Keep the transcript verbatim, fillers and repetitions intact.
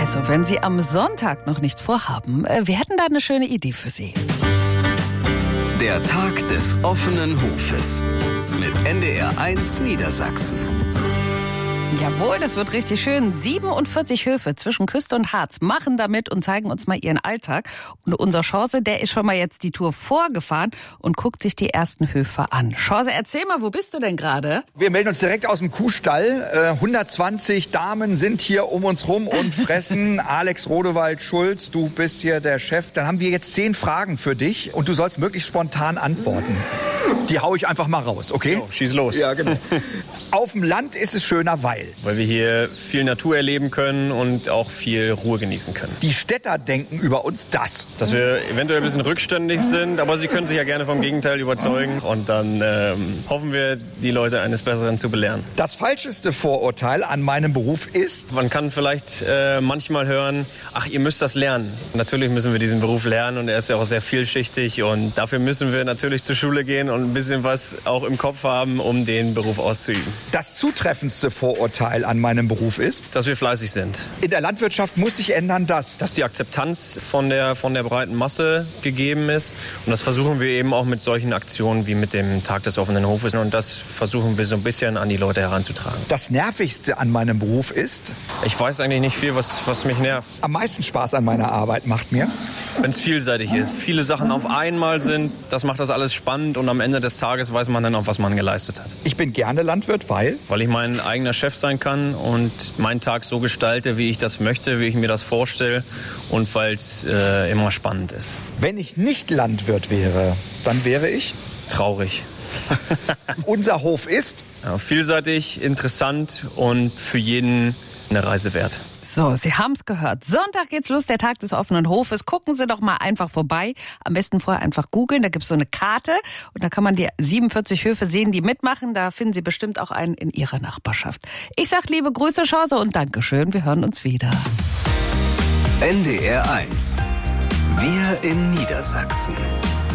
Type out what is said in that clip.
Also, wenn Sie am Sonntag noch nichts vorhaben, wir hätten da eine schöne Idee für Sie. Der Tag des offenen Hofes mit N D R eins Niedersachsen. Jawohl, das wird richtig schön. siebenundvierzig Höfe zwischen Küste und Harz machen damit und zeigen uns mal ihren Alltag. Und unser Chance, der ist schon mal jetzt die Tour vorgefahren und guckt sich die ersten Höfe an. Chance, erzähl mal, wo bist du denn gerade? Wir melden uns direkt aus dem Kuhstall. Äh, hundertzwanzig Damen sind hier um uns rum und fressen. Alex Rodewald-Schulz, du bist hier der Chef. Dann haben wir jetzt zehn Fragen für dich und du sollst möglichst spontan antworten. Die hau ich einfach mal raus, okay? Oh, schieß los. Ja, genau. Auf dem Land ist es schöner, weil? Weil wir hier viel Natur erleben können und auch viel Ruhe genießen können. Die Städter denken über uns das. Dass wir eventuell ein bisschen rückständig sind, aber sie können sich ja gerne vom Gegenteil überzeugen. Und dann ähm, hoffen wir, die Leute eines Besseren zu belehren. Das falscheste Vorurteil an meinem Beruf ist? Man kann vielleicht äh, manchmal hören, ach, ihr müsst das lernen. Natürlich müssen wir diesen Beruf lernen und er ist ja auch sehr vielschichtig. Und dafür müssen wir natürlich zur Schule gehen und ein bisschen was auch im Kopf haben, um den Beruf auszuüben. Das zutreffendste Vorurteil an meinem Beruf ist? Dass wir fleißig sind. In der Landwirtschaft muss sich ändern, dass? Dass die Akzeptanz von der, von der breiten Masse gegeben ist. Und das versuchen wir eben auch mit solchen Aktionen wie mit dem Tag des offenen Hofes. Und das versuchen wir so ein bisschen an die Leute heranzutragen. Das Nervigste an meinem Beruf ist? Ich weiß eigentlich nicht viel, was, was mich nervt. Am meisten Spaß an meiner Arbeit macht mir? Wenn es vielseitig ist, viele Sachen auf einmal sind, das macht das alles spannend und am Ende des Tages weiß man dann auch, was man geleistet hat. Ich bin gerne Landwirt, weil? Weil ich mein eigener Chef sein kann und meinen Tag so gestalte, wie ich das möchte, wie ich mir das vorstelle und weil es äh, immer spannend ist. Wenn ich nicht Landwirt wäre, dann wäre ich? Traurig. Unser Hof ist? Ja, vielseitig, interessant und für jeden eine Reise wert. So, Sie haben es gehört. Sonntag geht's los, der Tag des offenen Hofes. Gucken Sie doch mal einfach vorbei. Am besten vorher einfach googeln. Da gibt's so eine Karte und da kann man die siebenundvierzig Höfe sehen, die mitmachen. Da finden Sie bestimmt auch einen in Ihrer Nachbarschaft. Ich sag liebe Grüße, Chance und Dankeschön. Wir hören uns wieder. N D R eins. Wir in Niedersachsen.